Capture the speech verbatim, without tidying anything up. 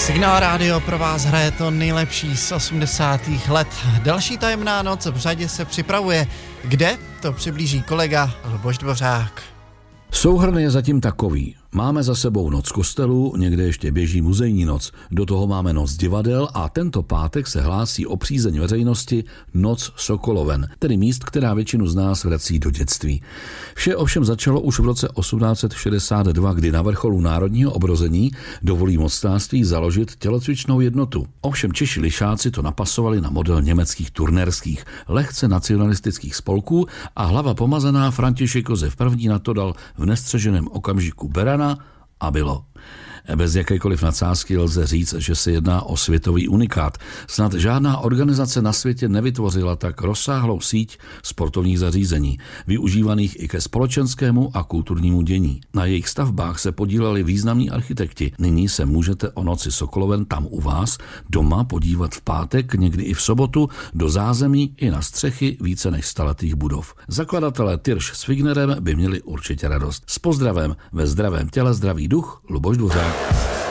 Signál rádio pro vás hraje to nejlepší z osmdesátých let. Další tajemná noc v řadě se připravuje. Kde? To přiblíží kolega Luboš Dvořák. Souhrn je zatím takový. Máme za sebou noc kostelů, někde ještě běží muzejní noc, do toho máme noc divadel a tento pátek se hlásí o přízeň veřejnosti noc Sokoloven, tedy míst, která většinu z nás vrací do dětství. Vše ovšem začalo už v roce osmnáct set šedesát dva, kdy na vrcholu národního obrození dovolí mocnářství založit tělocvičnou jednotu. Ovšem Češi lišáci to napasovali na model německých turnérských, lehce nacionalistických spolků a hlava pomazaná František Josef I. na to dal v nestřeženém okamžiku berana a bylo. Bez jakékoliv nadsázky lze říct, že se jedná o světový unikát. Snad žádná organizace na světě nevytvořila tak rozsáhlou síť sportovních zařízení, využívaných i ke společenskému a kulturnímu dění. Na jejich stavbách se podíleli významní architekti. Nyní se můžete o noci Sokoloven tam u vás doma podívat v pátek, někdy i v sobotu, do zázemí i na střechy více než staletých budov. Zakladatelé Tyrš s Fignerem by měli určitě radost. S pozdravem ve zdravém těle zdravý duch, Luboš Dvořák.